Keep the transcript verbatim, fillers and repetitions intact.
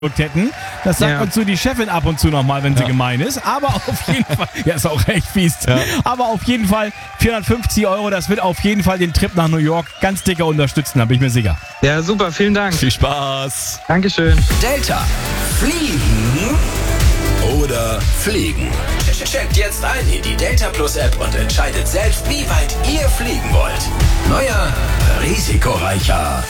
hätten. Das sagt Ja. uns so die Chefin ab und zu nochmal, wenn sie Ja. gemein ist. Aber auf jeden Fall, ja, ist auch recht fies. Ja. Aber auf jeden Fall vierhundertfünfzig Euro, das wird auf jeden Fall den Trip nach New York ganz dicker unterstützen, da bin ich mir sicher. Ja, super, vielen Dank. Viel Spaß. Dankeschön. Delta. Fliegen oder fliegen? Checkt jetzt ein in die Delta Plus App und entscheidet selbst, wie weit ihr fliegen wollt. Neuer, risikoreicher